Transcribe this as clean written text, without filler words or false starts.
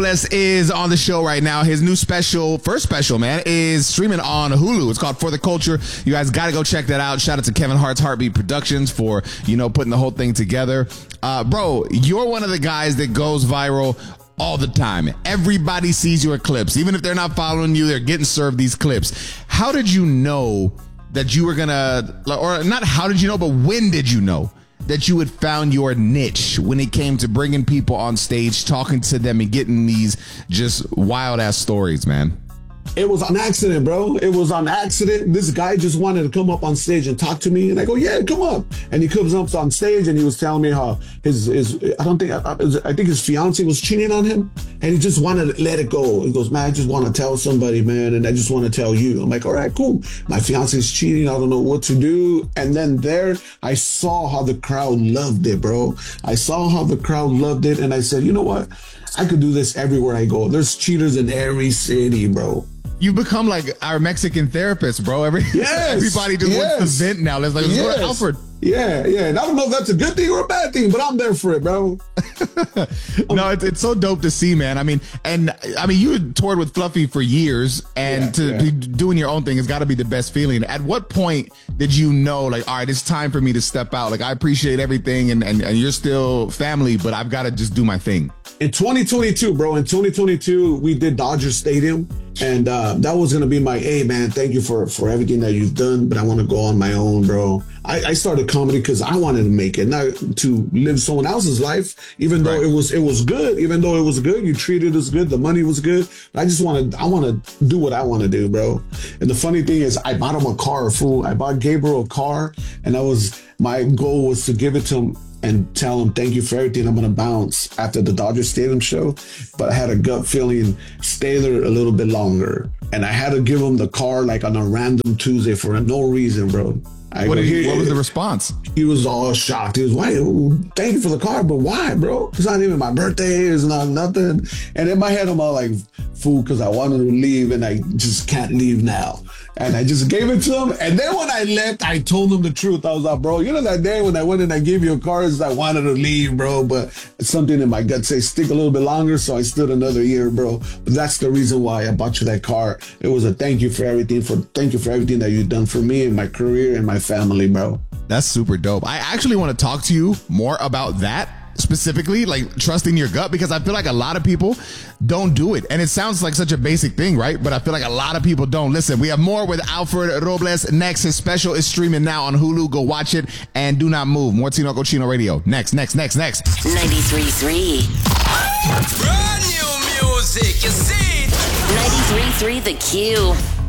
Les is on the show right now. His new special, first special, man, is streaming on Hulu. It's called For the Culture. You guys got to go check that out. Shout out to Kevin Hart's Heartbeat Productions for, putting the whole thing together. Bro, you're one of the guys that goes viral all the time. Everybody sees your clips. Even if they're not following you, they're getting served these clips. How did you know that you were gonna, or not how did you know, but when did you know that you had found your niche when it came to bringing people on stage, talking to them, and getting these just wild ass stories, man? It was on accident, bro. It was on accident. This guy just wanted to come up on stage and talk to me, and I go, "Yeah, come up." And he comes up on stage, and he was telling me how I think his fiance was cheating on him, and he just wanted to let it go. He goes, "Man, I just want to tell somebody, man, and I just want to tell you." I'm like, "All right, cool. My fiance is cheating. I don't know what to do." And then there, I saw how the crowd loved it, bro. I saw how the crowd loved it, and I said, "You know what? I could do this everywhere I go. There's cheaters in every city, bro." You become like our Mexican therapist, bro. Everybody just wants to vent now. Let's Alfred. Yeah. And I don't know if that's a good thing or a bad thing, but I'm there for it, bro. No, it's so dope to see, man. I mean, you had toured with Fluffy for years, and to be doing your own thing has got to be the best feeling. At what point did you know, like, all right, it's time for me to step out? Like, I appreciate everything, and you're still family, but I've got to just do my thing. In 2022, bro, we did Dodger Stadium, and that was going to be my, hey, man, thank you for everything that you've done, but I want to go on my own, bro. I started comedy because I wanted to make it, not to live someone else's life, even though it was good. Even though it was good, you treated us good, the money was good. I want to do what I want to do, bro. And the funny thing is, I bought him a car, fool. I bought Gabriel a car, and my goal was to give it to him and tell him, thank you for everything. I'm going to bounce after the Dodger Stadium show. But I had a gut feeling, stay there a little bit longer. And I had to give him the car like on a random Tuesday for no reason, bro. What was the response? He was all shocked. He was, why? Thank you for the car, but why, bro? It's not even my birthday. It's not nothing. And in my head, I'm all like, fool, because I wanted to leave and I just can't leave now. And I just gave it to him. And then when I left, I told him the truth. I was like, bro, that day when I went and I gave you a car, I wanted to leave, bro. But something in my gut says stick a little bit longer. So I stood another year, bro. But that's the reason why I bought you that car. It was a thank you for everything that you've done for me and my career and my family, bro. That's super dope. I actually want to talk to you more about that. Specifically, like trusting your gut, because I feel like a lot of people don't do it. And it sounds like such a basic thing, right? But I feel like a lot of people don't. Listen, we have more with Alfred Robles next. His special is streaming now on Hulu. Go watch it and do not move. More Tinoco Chino Radio. Next. 93.3. Brand new music, you see? 93.3 The Q.